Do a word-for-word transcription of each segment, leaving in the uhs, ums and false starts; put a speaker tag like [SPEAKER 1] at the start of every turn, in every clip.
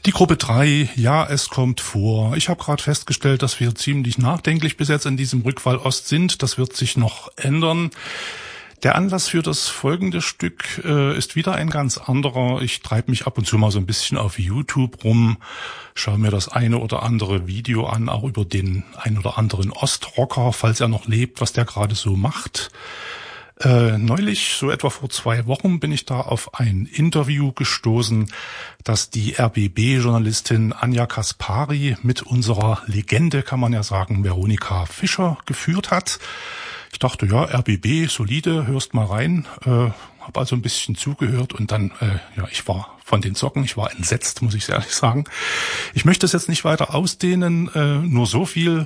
[SPEAKER 1] Die Gruppe drei, ja, es kommt vor. Ich habe gerade festgestellt, dass wir ziemlich nachdenklich bis jetzt in diesem Rückfall Ost sind. Das wird sich noch ändern. Der Anlass für das folgende Stück äh, ist wieder ein ganz anderer. Ich treibe mich ab und zu mal so ein bisschen auf YouTube rum, schaue mir das eine oder andere Video an, auch über den ein oder anderen Ostrocker, falls er noch lebt, was der gerade so macht. Äh, neulich, so etwa vor zwei Wochen, bin ich da auf ein Interview gestoßen, das die R B B-Journalistin Anja Kaspari mit unserer Legende, kann man ja sagen, Veronika Fischer geführt hat. Ich dachte, ja, R B B, solide, hörst mal rein, äh, habe also ein bisschen zugehört und dann, äh, ja, ich war von den Socken, ich war entsetzt, muss ich ehrlich sagen. Ich möchte es jetzt nicht weiter ausdehnen, äh, nur so viel,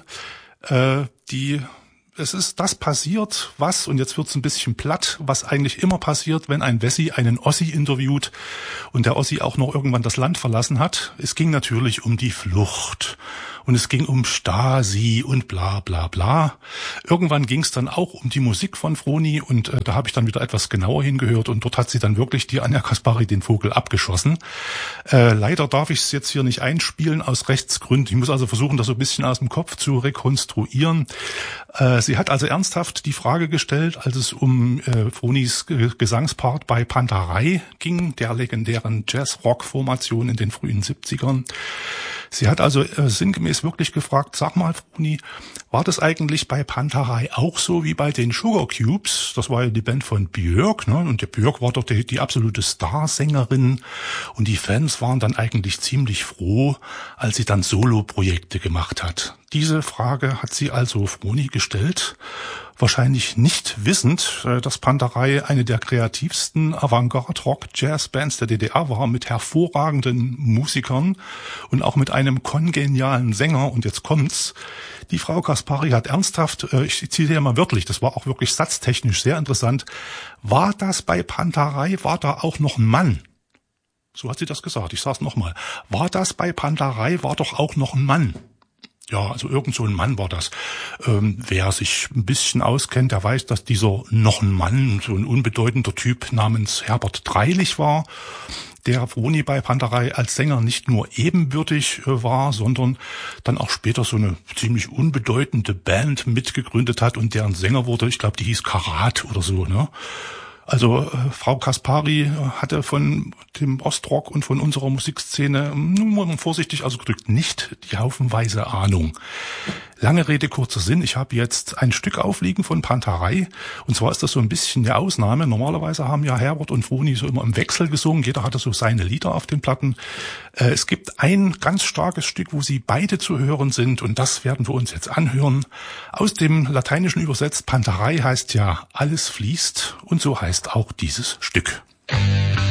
[SPEAKER 1] äh, die... Es ist das passiert, was, und jetzt wird's ein bisschen platt, was eigentlich immer passiert, wenn ein Wessi einen Ossi interviewt und der Ossi auch noch irgendwann das Land verlassen hat. Es ging natürlich um die Flucht und es ging um Stasi und bla bla bla. Irgendwann ging's dann auch um die Musik von Froni und äh, da habe ich dann wieder etwas genauer hingehört und dort hat sie dann wirklich die Anja Kaspari den Vogel abgeschossen. Äh, leider darf ich es jetzt hier nicht einspielen aus Rechtsgründen. Ich muss also versuchen, das so ein bisschen aus dem Kopf zu rekonstruieren. Äh, Sie hat also ernsthaft die Frage gestellt, als es um äh, Fronis äh, Gesangspart bei Panterei ging, der legendären Jazz-Rock-Formation in den frühen siebzigern. Sie hat also äh, sinngemäß wirklich gefragt, sag mal, Froni, war das eigentlich bei Panterei auch so wie bei den Sugar Cubes? Das war ja die Band von Björk, ne? Und der Björk war doch die, die absolute Starsängerin und die Fans waren dann eigentlich ziemlich froh, als sie dann Solo-Projekte gemacht hat. Diese Frage hat sie also Froni gestellt, wahrscheinlich nicht wissend, dass Panterei eine der kreativsten Avantgarde-Rock-Jazz-Bands der D D R war, mit hervorragenden Musikern und auch mit einem kongenialen Sänger. Und jetzt kommt's. Die Frau Kaspari hat ernsthaft, ich zitiere mal wörtlich, das war auch wirklich satztechnisch sehr interessant, war das bei Panterei, war da auch noch ein Mann? So hat sie das gesagt. Ich sag's nochmal. War das bei Panterei, war doch auch noch ein Mann? Ja, also irgend so ein Mann war das. Ähm, wer sich ein bisschen auskennt, der weiß, dass dieser noch ein Mann, so ein unbedeutender Typ namens Herbert Dreilich war, der Froni bei Panterei als Sänger nicht nur ebenbürtig äh, war, sondern dann auch später so eine ziemlich unbedeutende Band mitgegründet hat und deren Sänger wurde, ich glaube, die hieß Karat oder so, ne? Also äh, Frau Kaspari hatte von dem Ostrock und von unserer Musikszene, nur vorsichtig ausgedrückt, nicht die haufenweise Ahnung. Lange Rede, kurzer Sinn. Ich habe jetzt ein Stück aufliegen von Panterei. Und zwar ist das so ein bisschen eine Ausnahme. Normalerweise haben ja Herbert und Froni so immer im Wechsel gesungen. Jeder hatte so seine Lieder auf den Platten. Äh, es gibt ein ganz starkes Stück, wo sie beide zu hören sind. Und das werden wir uns jetzt anhören. Aus dem Lateinischen übersetzt, Panterei heißt ja alles fließt. Und so heißt auch dieses Stück.